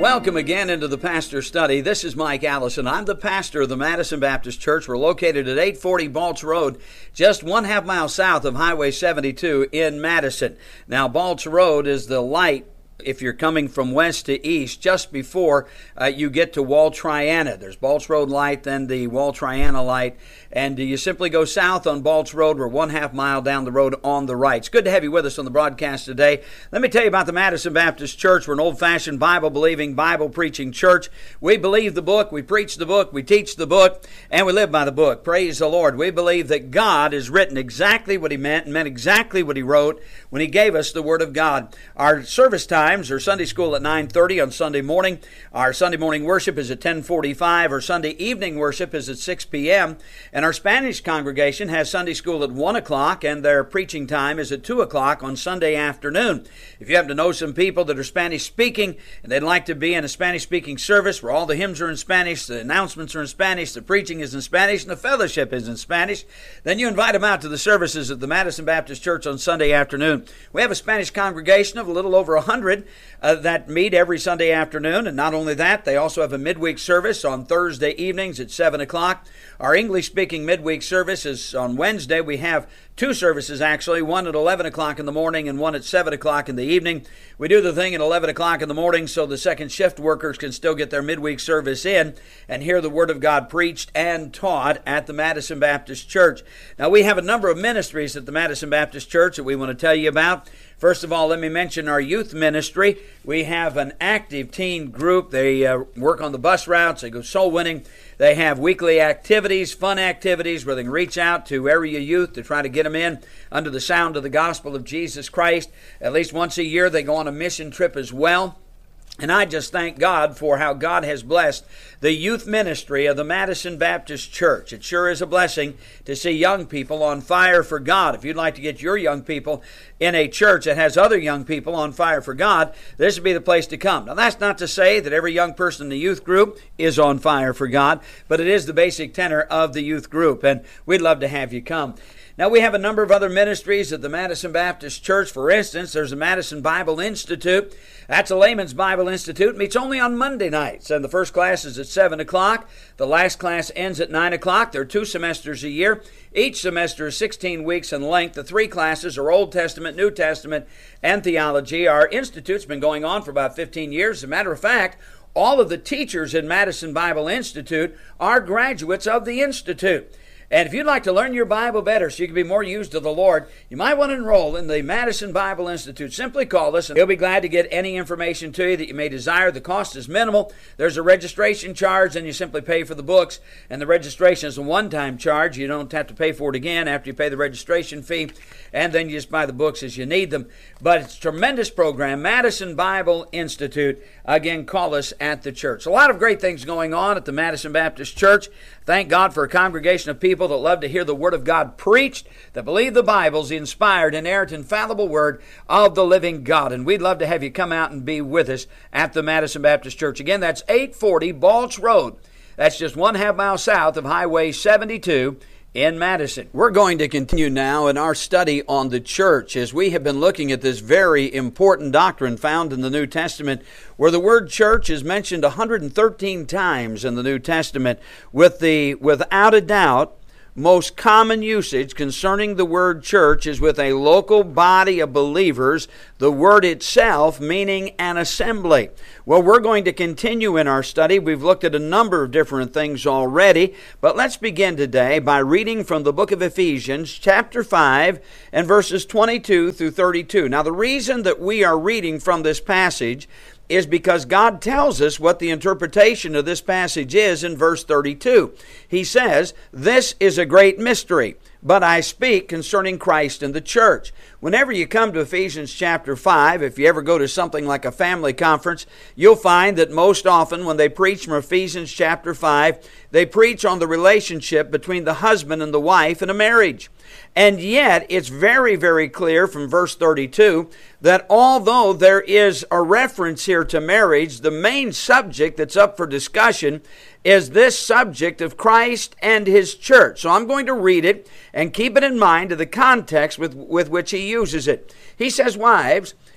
Welcome again into the Pastor Study. This is Mike Allison. I'm the pastor of the Madison Baptist Church. We're located at 840 Balch Road, just 1/2 mile south of Highway 72 in Madison. Now, Balch Road is the light if you're coming from west to east, just before you get to Wall Triana. There's Balch Road light, then the Wall Triana light, and you simply go south on Balch Road. We're 1/2 mile down the road on the right. It's good to have you with us on the broadcast today. Let me tell you about the Madison Baptist Church. We're an old-fashioned Bible-believing, Bible-preaching church. We believe the book, we preach the book, we teach the book, and we live by the book. Praise the Lord. We believe that God has written exactly what He meant and meant exactly what He wrote when He gave us the Word of God. Our service times are Sunday school at 9:30 on Sunday morning. Our Sunday morning worship is at 10:45. Our Sunday evening worship is at 6 p.m. And our Spanish congregation has Sunday school at 1 o'clock, and their preaching time is at 2 o'clock on Sunday afternoon. If you happen to know some people that are Spanish speaking and they'd like to be in a Spanish speaking service where all the hymns are in Spanish, the announcements are in Spanish, the preaching is in Spanish, and the fellowship is in Spanish, then you invite them out to the services at the Madison Baptist Church on Sunday afternoon. We have a Spanish congregation of a little over 100 that meet every Sunday afternoon, and not only that, they also have a midweek service on Thursday evenings at 7 o'clock. Our English-speaking midweek service is on Wednesday. We have two services, actually, one at 11 o'clock in the morning and one at 7 o'clock in the evening. We do the thing at 11 o'clock in the morning so the second shift workers can still get their midweek service in and hear the Word of God preached and taught at the Madison Baptist Church. Now, we have a number of ministries at the Madison Baptist Church that we want to tell you about. First of all, let me mention our youth ministry. We have an active teen group. They work on the bus routes. They go soul winning. They have weekly activities, fun activities, where they can reach out to area youth to try to get them in under the sound of the gospel of Jesus Christ. At least once a year, they go on a mission trip as well. And I just thank God for how God has blessed the youth ministry of the Madison Baptist Church. It sure is a blessing to see young people on fire for God. If you'd like to get your young people in a church that has other young people on fire for God, this would be the place to come. Now, that's not to say that every young person in the youth group is on fire for God, but it is the basic tenor of the youth group, and we'd love to have you come. Now, we have a number of other ministries at the Madison Baptist Church. For instance, there's the Madison Bible Institute. That's a layman's Bible Institute. Meets only on Monday nights, and the first class is at 7 o'clock. The last class ends at 9 o'clock. There are 2 semesters a year. Each semester is 16 weeks in length. The 3 classes are Old Testament, New Testament, and theology. Our institute's been going on for about 15 years. As a matter of fact, all of the teachers in Madison Bible Institute are graduates of the Institute. And if you'd like to learn your Bible better so you can be more used to the Lord, you might want to enroll in the Madison Bible Institute. Simply call us, and we'll be glad to get any information to you that you may desire. The cost is minimal. There's a registration charge, and you simply pay for the books. And the registration is a one-time charge. You don't have to pay for it again after you pay the registration fee. And then you just buy the books as you need them. But it's a tremendous program, Madison Bible Institute. Again, call us at the church. A lot of great things going on at the Madison Baptist Church. Thank God for a congregation of people that love to hear the Word of God preached, that believe the Bible's the inspired, inerrant, infallible Word of the living God. And we'd love to have you come out and be with us at the Madison Baptist Church. Again, that's 840 Balch Road. That's just 1/2 mile south of Highway 72 in Madison. We're going to continue now in our study on the church as we have been looking at this very important doctrine found in the New Testament, where the word church is mentioned 113 times in the New Testament, with the, without a doubt, most common usage concerning the word church is with a local body of believers, the word itself meaning an assembly. Well, we're going to continue in our study. We've looked at a number of different things already, but let's begin today by reading from the book of Ephesians, chapter 5, and verses 22 through 32. Now, the reason that we are reading from this passage is because God tells us what the interpretation of this passage is in verse 32. He says, "This is a great mystery, but I speak concerning Christ and the church." Whenever you come to Ephesians chapter 5, if you ever go to something like a family conference, you'll find that most often when they preach from Ephesians chapter 5, they preach on the relationship between the husband and the wife in a marriage. And yet, it's very, very clear from verse 32 that although there is a reference here to marriage, the main subject that's up for discussion is this subject of Christ and His church. So I'm going to read it and keep it in mind of the context with which he uses it. He says, "Wives,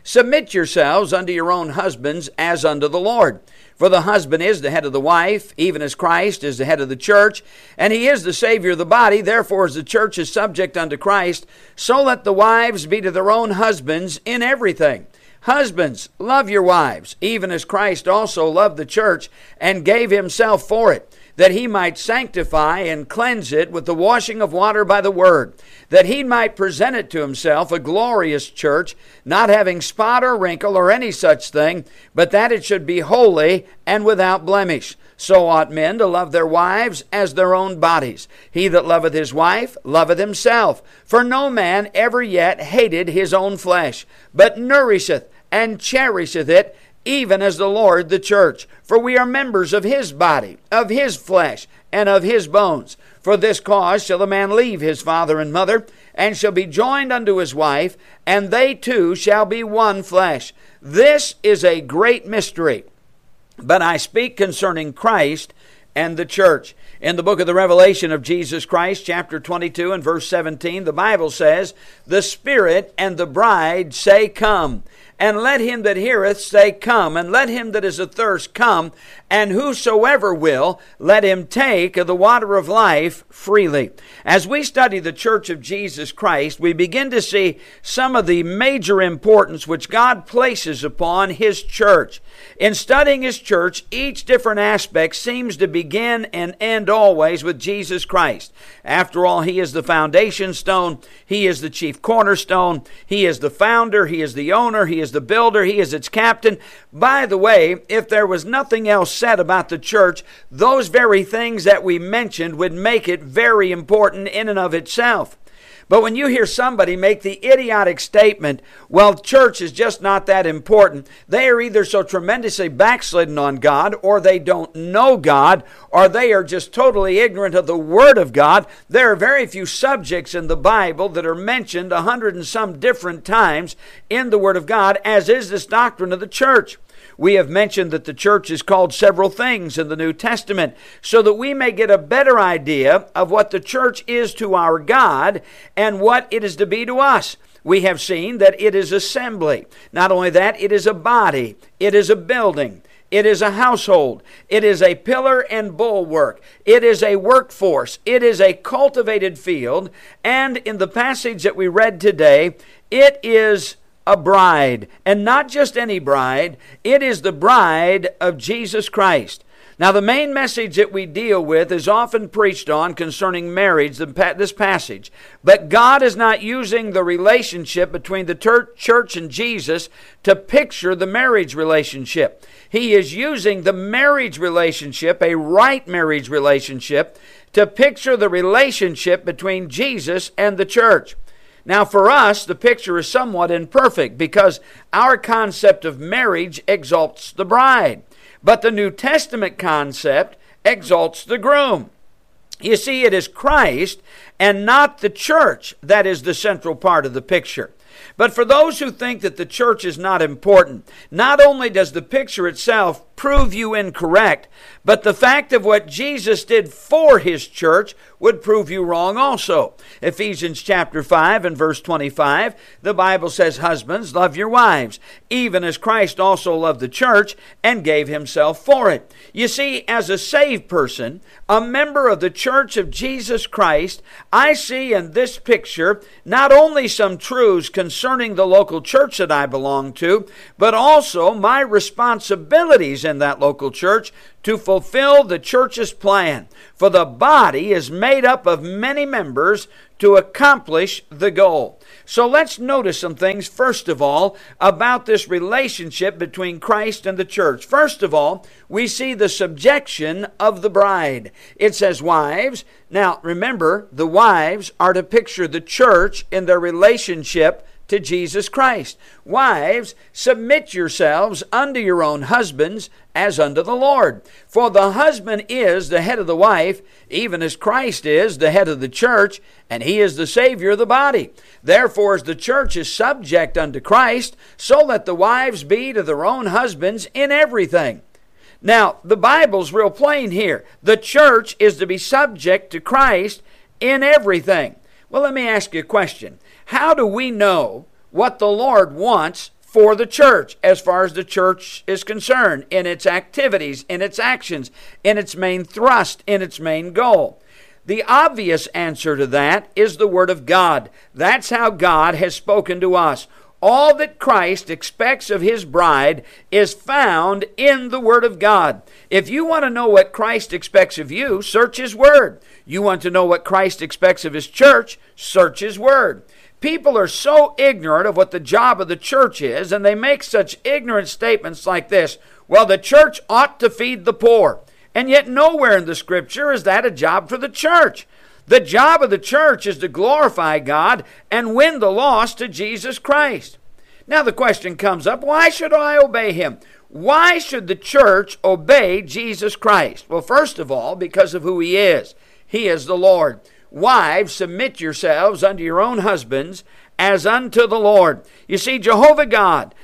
Submit yourselves unto your own husbands as unto the Lord. For the husband is the head of the wife, even as Christ is the head of the church, and he is the Savior of the body. Therefore, as the church is subject unto Christ, so let the wives be to their own husbands in everything. Husbands, love your wives, even as Christ also loved the church and gave himself for it, that he might sanctify and cleanse it with the washing of water by the word, that he might present it to himself a glorious church, not having spot or wrinkle or any such thing, but that it should be holy and without blemish. So ought men to love their wives as their own bodies. He that loveth his wife loveth himself. For no man ever yet hated his own flesh, but nourisheth and cherisheth it, even as the Lord the church. For we are members of his body, of his flesh, and of his bones. For this cause shall a man leave his father and mother, and shall be joined unto his wife, and they two shall be one flesh. This is a great mystery. But I speak concerning Christ and the church. In the book of the Revelation of Jesus Christ, chapter 22 and verse 17, the Bible says, the Spirit and the bride say, Come. And let him that heareth say, Come. And let him that is athirst come. And whosoever will, let him take of the water of life freely. As we study the church of Jesus Christ, we begin to see some of the major importance which God places upon his church. In studying his church, each different aspect seems to begin and end always with Jesus Christ. After all, he is the foundation stone. He is the chief cornerstone. He is the founder. He is the owner. He is the builder. He is its captain. By the way, if there was nothing else said about the church, those very things that we mentioned would make it very important in and of itself. But when you hear somebody make the idiotic statement, well, church is just not that important, they are either so tremendously backslidden on God, or they don't know God, or they are just totally ignorant of the Word of God. There are very few subjects in the Bible that are mentioned 100 and some different times in the Word of God, as is this doctrine of the church. We have mentioned that the church is called several things in the New Testament, so that we may get a better idea of what the church is to our God and what it is to be to us. We have seen that it is assembly. Not only that, it is a body, it is a building, it is a household, it is a pillar and bulwark, it is a workforce, it is a cultivated field, and in the passage that we read today, it is a bride, and not just any bride. It is the bride of Jesus Christ. Now, the main message that we deal with is often preached on concerning marriage, this passage. But God is not using the relationship between the church and Jesus to picture the marriage relationship. He is using the marriage relationship, a right marriage relationship, to picture the relationship between Jesus and the church. Now, for us, the picture is somewhat imperfect because our concept of marriage exalts the bride, but the New Testament concept exalts the groom. You see, it is Christ and not the church that is the central part of the picture. But for those who think that the church is not important, not only does the picture itself prove you incorrect, but the fact of what Jesus did for his church would prove you wrong also. Ephesians chapter 5 and verse 25, the Bible says, Husbands, love your wives, even as Christ also loved the church and gave himself for it. You see, as a saved person, a member of the church of Jesus Christ, I see in this picture not only some truths concerning the local church that I belong to, but also my responsibilities in that local church to fulfill the church's plan. For the body is made up of many members to accomplish the goal. So let's notice some things, first of all, about this relationship between Christ and the church. First of all, we see the subjection of the bride. It says, Wives. Now, remember, the wives are to picture the church in their relationship to Jesus Christ. Wives, submit yourselves unto your own husbands as unto the Lord. For the husband is the head of the wife, even as Christ is the head of the church, and he is the Savior of the body. Therefore, as the church is subject unto Christ, so let the wives be to their own husbands in everything. Now, the Bible's real plain here. The church is to be subject to Christ in everything. Well, let me ask you a question. How do we know what the Lord wants for the church as far as the church is concerned, in its activities, in its actions, in its main thrust, in its main goal? The obvious answer to that is the Word of God. That's how God has spoken to us. All that Christ expects of His bride is found in the Word of God. If you want to know what Christ expects of you, search His Word. You want to know what Christ expects of His church, search His Word. People are so ignorant of what the job of the church is, and they make such ignorant statements like this: well, the church ought to feed the poor. And yet nowhere in the Scripture is that a job for the church. The job of the church is to glorify God and win the lost to Jesus Christ. Now the question comes up, why should I obey Him? Why should the church obey Jesus Christ? Well, first of all, because of who He is. He is the Lord. Wives, submit yourselves unto your own husbands as unto the Lord. You see, Jehovah God,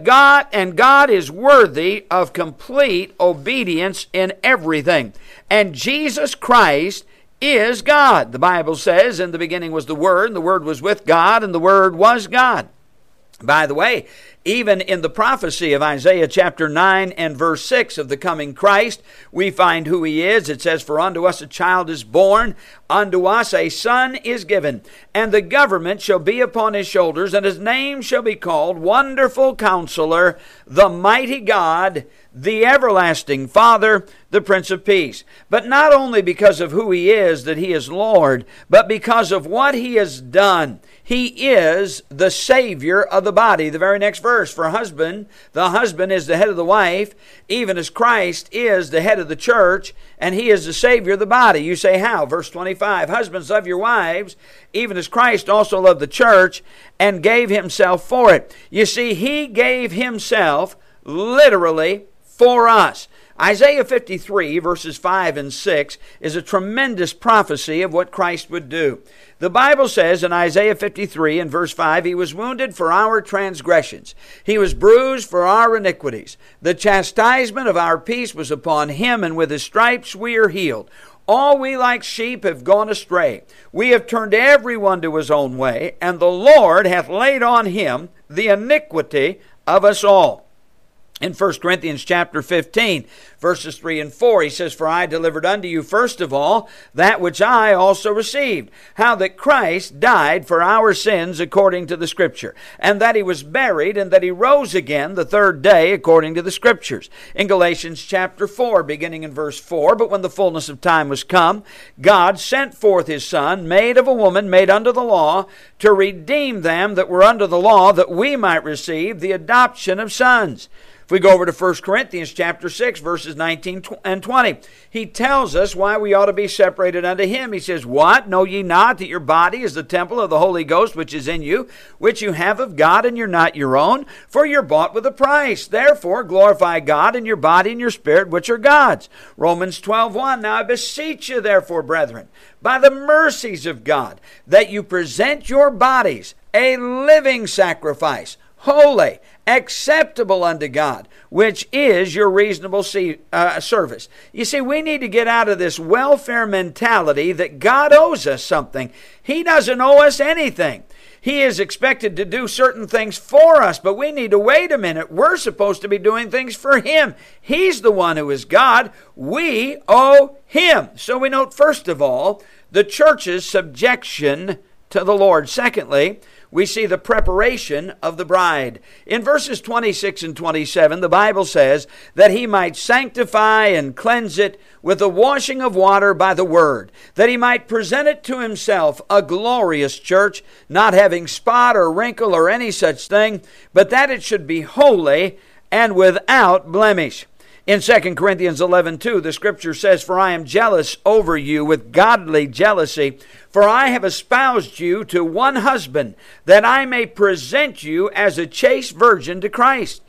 God is worthy of complete obedience in everything. And Jesus Christ is God. The Bible says, in the beginning was the Word, and the Word was with God, and the Word was God. By the way, even in the prophecy of Isaiah chapter 9 and verse 6 of the coming Christ, we find who He is. It says, for unto us a child is born, unto us a son is given, and the government shall be upon His shoulders, and His name shall be called Wonderful Counselor, the Mighty God, the Everlasting Father, the Prince of Peace. But not only because of who He is that He is Lord, but because of what He has done. He is the Savior of the body. The very next verse, for the husband is the head of the wife, even as Christ is the head of the church, and He is the Savior of the body. You say, how? Verse 25, husbands, love your wives, even as Christ also loved the church, and gave Himself for it. You see, He gave Himself literally for us. Isaiah 53, verses 5 and 6, is a tremendous prophecy of what Christ would do. The Bible says in Isaiah 53 and verse 5, He was wounded for our transgressions. He was bruised for our iniquities. The chastisement of our peace was upon Him, and with His stripes we are healed. All we like sheep have gone astray. We have turned every one to his own way, and the Lord hath laid on Him the iniquity of us all. In 1 Corinthians chapter 15, verses 3 and 4, he says, for I delivered unto you first of all that which I also received, how that Christ died for our sins according to the Scripture, and that He was buried, and that He rose again the third day according to the Scriptures. In Galatians chapter 4, beginning in verse 4, but when the fullness of time was come, God sent forth His Son, made of a woman, made under the law, to redeem them that were under the law, that we might receive the adoption of sons. If we go over to 1 Corinthians chapter 6, verses 19 and 20, he tells us why we ought to be separated unto Him. He says, what? Know ye not that your body is the temple of the Holy Ghost which is in you, which you have of God, and you're not your own? For you're bought with a price. Therefore glorify God in your body and your spirit, which are God's. Romans 12:1, now I beseech you therefore, brethren, by the mercies of God, that you present your bodies a living sacrifice, holy, acceptable unto God, which is your reasonable service. You see, we need to get out of this welfare mentality that God owes us something. He doesn't owe us anything. He is expected to do certain things for us, but we need to wait a minute. We're supposed to be doing things for Him. He's the one who is God. We owe Him. So we note, first of all, the church's subjection to the Lord. Secondly, we see the preparation of the bride. In verses 26 and 27, the Bible says that He might sanctify and cleanse it with the washing of water by the word, that He might present it to Himself a glorious church, not having spot or wrinkle or any such thing, but that it should be holy and without blemish. In 2 Corinthians 11:2, the Scripture says, for I am jealous over you with godly jealousy, for I have espoused you to one husband, that I may present you as a chaste virgin to Christ.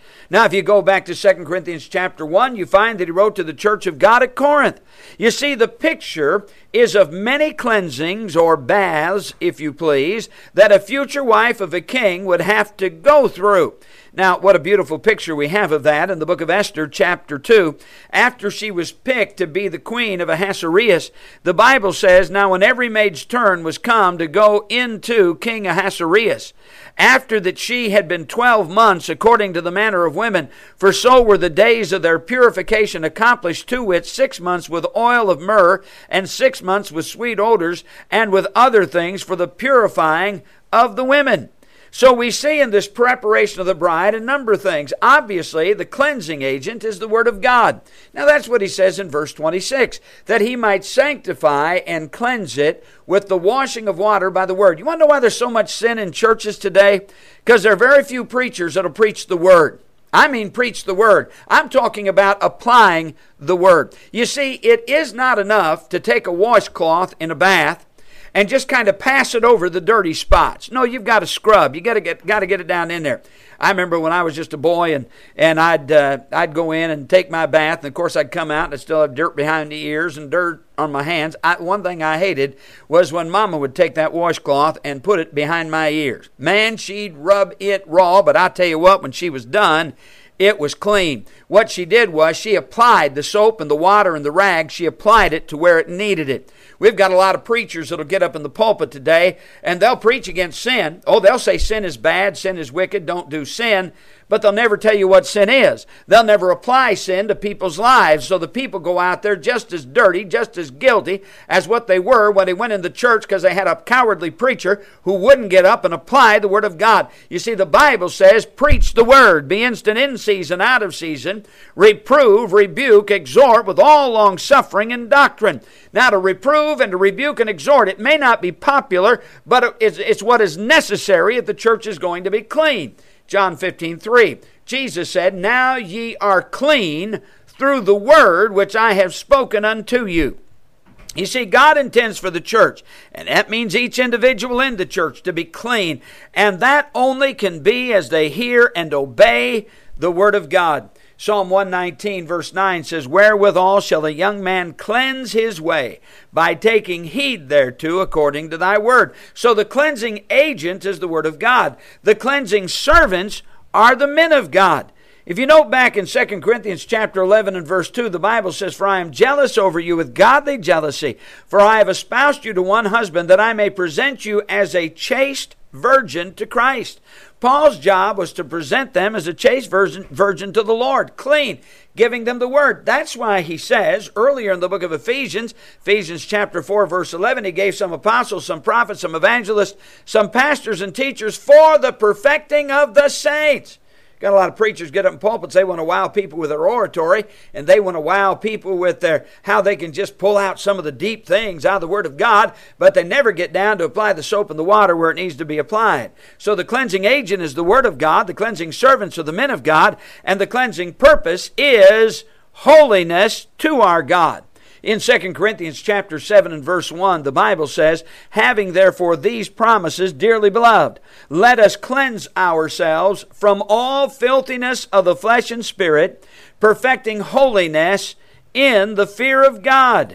Now, if you go back to 2 Corinthians chapter 1, you find that he wrote to the church of God at Corinth. You see, the picture is of many cleansings, or baths, if you please, that a future wife of a king would have to go through. Now, what a beautiful picture we have of that in the book of Esther, chapter 2. After she was picked to be the queen of Ahasuerus, the Bible says, now when every maid's turn was come to go into King Ahasuerus, after that she had been 12 months according to the manner of women, for so were the days of their purification accomplished, to wit, 6 months with oil of myrrh, and 6 months with sweet odors, and with other things for the purifying of the women. So we see in this preparation of the bride a number of things. Obviously, the cleansing agent is the Word of God. Now that's what he says in verse 26, that he might sanctify and cleanse it with the washing of water by the Word. You want to know why there's so much sin in churches today? Because there are very few preachers that will preach the Word. I mean preach the Word. I'm talking about applying the Word. You see, it is not enough to take a washcloth in a bath and just kind of pass it over the dirty spots. No, you've got to scrub. You got to get it down in there. I remember when I was just a boy, and I'd go in and take my bath, and of course I'd come out and I'd still have dirt behind the ears and dirt on my hands. One thing I hated was when Mama would take that washcloth and put it behind my ears. Man, she'd rub it raw, but I tell you what, when she was done, it was clean. What she did was she applied the soap and the water and the rag. She applied it to where it needed it. We've got a lot of preachers that'll get up in the pulpit today and they'll preach against sin. Oh, they'll say sin is bad, sin is wicked, don't do sin. But they'll never tell you what sin is. They'll never apply sin to people's lives. So the people go out there just as dirty, just as guilty as what they were when they went into church because they had a cowardly preacher who wouldn't get up and apply the Word of God. You see, the Bible says, preach the Word, be instant in season, out of season, reprove, rebuke, exhort with all long suffering and doctrine. Now, to reprove and to rebuke and exhort, it may not be popular, but it's what is necessary if the church is going to be clean. John 15:3. Jesus said, now ye are clean through the word which I have spoken unto you. You see, God intends for the church, and that means each individual in the church to be clean, and that only can be as they hear and obey the Word of God. Psalm 119 verse 9 says, wherewithal shall a young man cleanse his way? By taking heed thereto according to thy word. So the cleansing agent is the Word of God. The cleansing servants are the men of God. If you note back in 2 Corinthians chapter 11 and verse 2, the Bible says, for I am jealous over you with godly jealousy, for I have espoused you to one husband, that I may present you as a chaste virgin to Christ. Paul's job was to present them as a chaste virgin to the Lord, clean, giving them the Word. That's why he says earlier in the book of Ephesians chapter 4, verse 11, he gave some apostles, some prophets, some evangelists, some pastors and teachers for the perfecting of the saints. Got a lot of preachers get up in pulpits. They want to wow people with their oratory, and they want to wow people with their how they can just pull out some of the deep things out of the Word of God, but they never get down to apply the soap and the water where it needs to be applied. So the cleansing agent is the Word of God, the cleansing servants are the men of God, and the cleansing purpose is holiness to our God. In 2 Corinthians chapter 7 and verse 1, the Bible says, having therefore these promises, dearly beloved, let us cleanse ourselves from all filthiness of the flesh and spirit, perfecting holiness in the fear of God.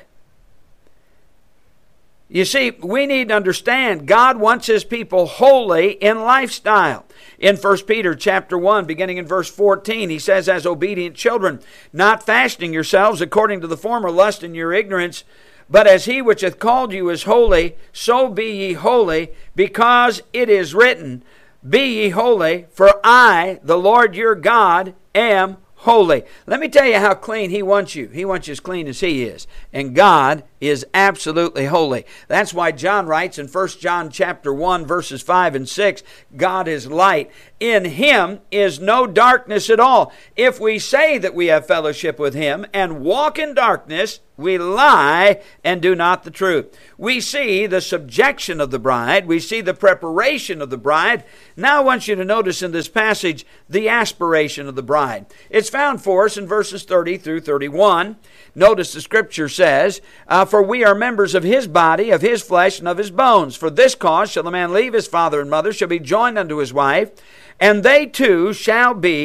You see, we need to understand God wants His people holy in lifestyle. In 1 Peter chapter 1, beginning in verse 14, he says, as obedient children, not fashioning yourselves according to the former lust in your ignorance, but as He which hath called you is holy, so be ye holy, because it is written, be ye holy, for I, the Lord your God, am holy. Let me tell you how clean He wants you. He wants you as clean as He is. And God is absolutely holy. That's why John writes in 1 John chapter 1, verses 5 and 6, God is light. In Him is no darkness at all. If we say that we have fellowship with Him and walk in darkness, we lie and do not the truth. We see the subjection of the bride. We see the preparation of the bride. Now I want you to notice in this passage the aspiration of the bride. It's found for us in verses 30 through 31. Notice the scripture says, for we are members of His body, of His flesh, and of His bones. For this cause shall a man leave his father and mother, shall be joined unto his wife, and they two shall be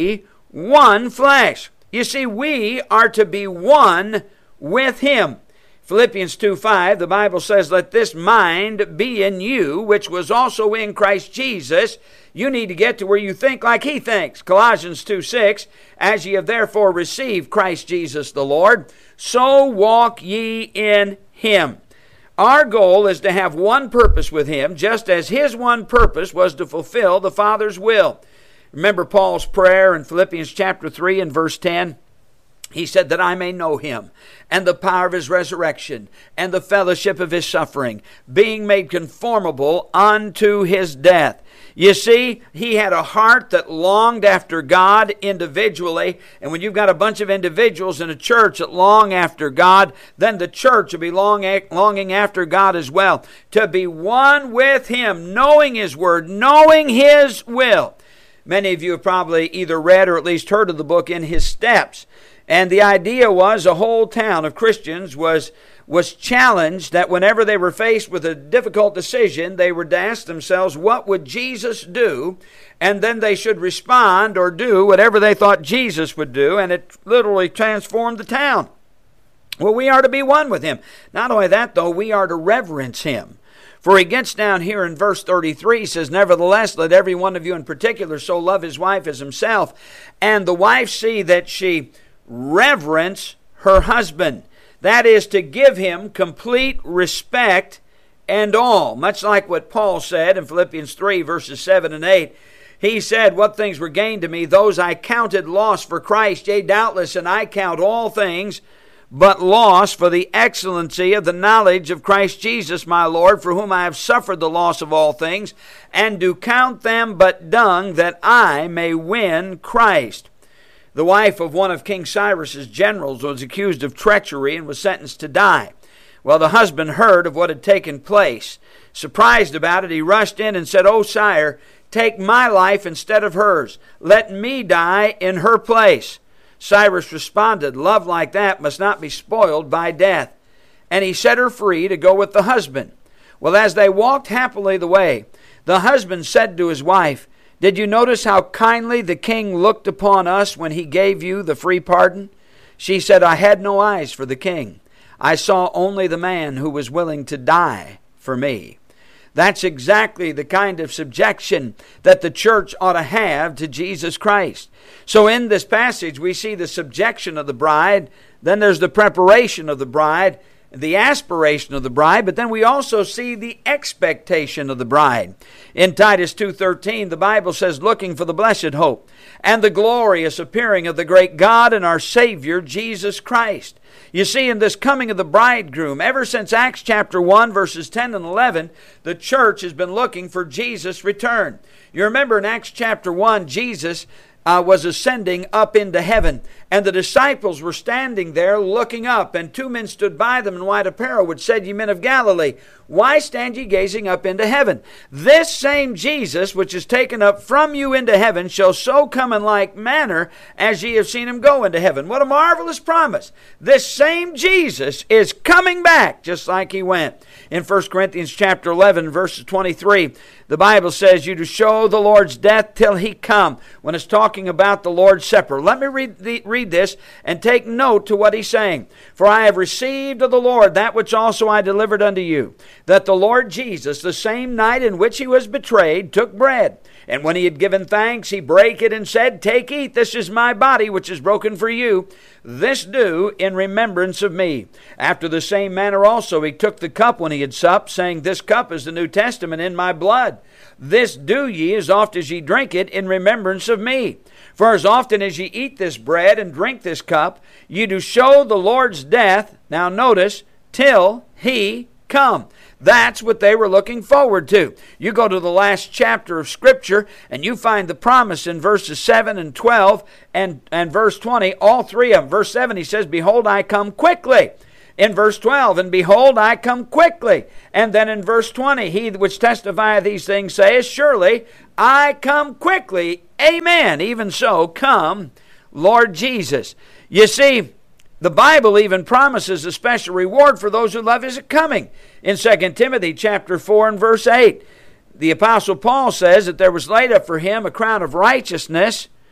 one flesh. You see, we are to be one with Him. Philippians 2:5, the Bible says, let this mind be in you, which was also in Christ Jesus. You need to get to where you think like He thinks. Colossians 2:6, as ye have therefore received Christ Jesus the Lord, so walk ye in Him. Our goal is to have one purpose with Him, just as His one purpose was to fulfill the Father's will. Remember Paul's prayer in Philippians chapter 3 and verse 10? He said that I may know Him and the power of His resurrection and the fellowship of His suffering, being made conformable unto His death. You see, he had a heart that longed after God individually. And when you've got a bunch of individuals in a church that long after God, then the church will be longing after God as well. To be one with Him, knowing His Word, knowing His will. Many of you have probably either read or at least heard of the book In His Steps. And the idea was a whole town of Christians was challenged that whenever they were faced with a difficult decision, they would ask themselves, what would Jesus do? And then they should respond or do whatever they thought Jesus would do. And it literally transformed the town. Well, we are to be one with Him. Not only that, though, we are to reverence Him. For he gets down here in verse 33, says, nevertheless, let every one of you in particular so love his wife as himself, and the wife see that she reverence her husband. That is to give him complete respect and all. Much like what Paul said in Philippians 3, verses 7 and 8. He said, what things were gained to me, those I counted loss for Christ. Yea, doubtless, and I count all things but loss for the excellency of the knowledge of Christ Jesus my Lord, for whom I have suffered the loss of all things, and do count them but dung, that I may win Christ. The wife of one of King Cyrus's generals was accused of treachery and was sentenced to die. Well, the husband heard of what had taken place. Surprised about it, he rushed in and said, O sire, take my life instead of hers. Let me die in her place. Cyrus responded, love like that must not be spoiled by death. And he set her free to go with the husband. Well, as they walked happily the way, the husband said to his wife, did you notice how kindly the king looked upon us when he gave you the free pardon? She said, I had no eyes for the king. I saw only the man who was willing to die for me. That's exactly the kind of subjection that the church ought to have to Jesus Christ. So in this passage, we see the subjection of the bride, then there's the preparation of the bride, the aspiration of the bride, but then we also see the expectation of the bride. In Titus 2:13, the Bible says, looking for the blessed hope and the glorious appearing of the great God and our Savior, Jesus Christ. You see, in this coming of the bridegroom, ever since Acts chapter 1, verses 10 and 11, the church has been looking for Jesus' return. You remember in Acts chapter 1, Jesus was ascending up into heaven, and the disciples were standing there looking up, and two men stood by them in white apparel, which said, Ye men of Galilee, why stand ye gazing up into heaven? This same Jesus, which is taken up from you into heaven, shall so come in like manner as ye have seen him go into heaven. What a marvelous promise. This same Jesus is coming back just like he went. In 1 Corinthians chapter 11, verse 23, the Bible says, you to show the Lord's death till he come, when it's talking about the Lord's Supper. Let me read this and take note to what he's saying. For I have received of the Lord that which also I delivered unto you, that the Lord Jesus, the same night in which he was betrayed, took bread. And when he had given thanks, he brake it and said, Take, eat, this is my body, which is broken for you. This do in remembrance of me. After the same manner also he took the cup when he had supped, saying, This cup is the New Testament in my blood. This do ye as oft as ye drink it in remembrance of me. For as often as ye eat this bread and drink this cup, ye do show the Lord's death, now notice, till he come. That's what they were looking forward to. You go to the last chapter of Scripture and you find the promise in verses 7 and 12 and verse 20, all three of them. Verse 7, he says, Behold, I come quickly. In verse 12, and behold, I come quickly. And then in verse 20, he which testifieth these things saith, Surely I come quickly. Amen. Even so, come, Lord Jesus. You see, the Bible even promises a special reward for those who love his coming. In 2 Timothy chapter 4 and verse 8, the Apostle Paul says that there was laid up for him a crown of righteousness,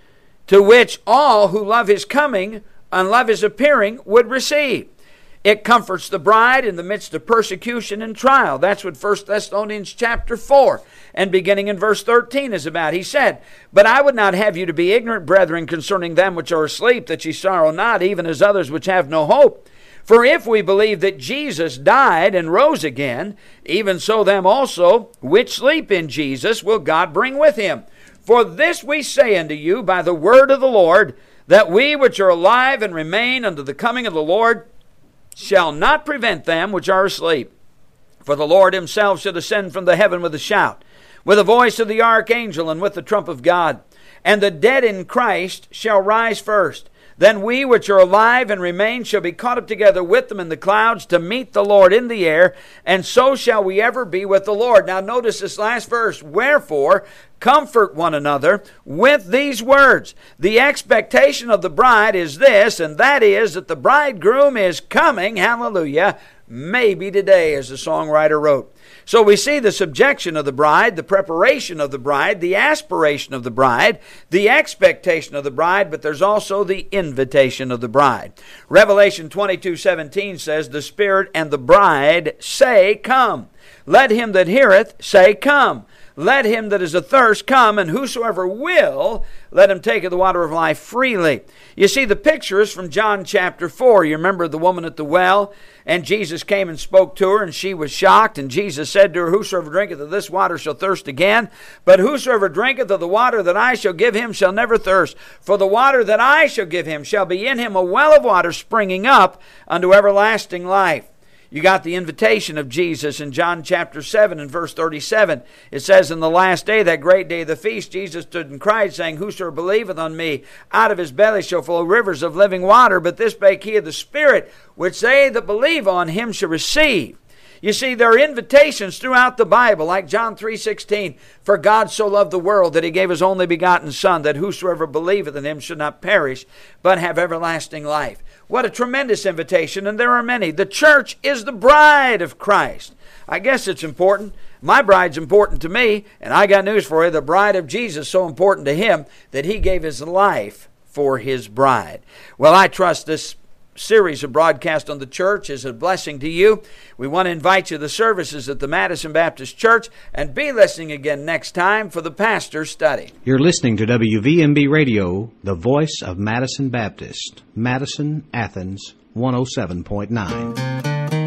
to which all who love his coming and love his appearing would receive. It comforts the bride in the midst of persecution and trial. That's what 1 Thessalonians chapter 4 and beginning in verse 13 is about. He said, "But I would not have you to be ignorant, brethren, concerning them which are asleep, that ye sorrow not, even as others which have no hope. For if we believe that Jesus died and rose again, even so them also which sleep in Jesus will God bring with him. For this we say unto you by the word of the Lord, that we which are alive and remain unto the coming of the Lord shall not prevent them which are asleep. For the Lord himself shall descend from the heaven with a shout, with the voice of the archangel, and with the trump of God. And the dead in Christ shall rise first. Then we which are alive and remain shall be caught up together with them in the clouds to meet the Lord in the air, and so shall we ever be with the Lord." Now notice this last verse. "Wherefore, comfort one another with these words." The expectation of the bride is this, and that is that the bridegroom is coming, hallelujah, maybe today, as the songwriter wrote. So we see the subjection of the bride, the preparation of the bride, the aspiration of the bride, the expectation of the bride, but there's also the invitation of the bride. Revelation 22:17 says, "The Spirit and the bride say, Come. Let him that heareth say, Come. Let him that is athirst come, and whosoever will, let him take of the water of life freely." You see, the picture is from John chapter 4. You remember the woman at the well, and Jesus came and spoke to her, and she was shocked, and Jesus said to her, "Whosoever drinketh of this water shall thirst again, but whosoever drinketh of the water that I shall give him shall never thirst. For the water that I shall give him shall be in him a well of water springing up unto everlasting life." You got the invitation of Jesus in John chapter 7 and verse 37. It says, "In the last day, that great day of the feast, Jesus stood and cried, saying, Whosoever believeth on me, out of his belly shall flow rivers of living water. But this spake he of the Spirit, which they that believe on him shall receive." You see, there are invitations throughout the Bible, like John 3:16, "For God so loved the world that he gave his only begotten Son, that whosoever believeth in him should not perish, but have everlasting life." What a tremendous invitation, and there are many. The church is the bride of Christ. I guess it's important. My bride's important to me, and I got news for you. The bride of Jesus is so important to him that he gave his life for his bride. Well, I trust this series of broadcast on the church is a blessing to you. We want to invite you to the services at the Madison Baptist Church, and be listening again next time for the Pastor's Study. You're listening to WVMB Radio, the voice of Madison Baptist, Madison, Athens, 107.9.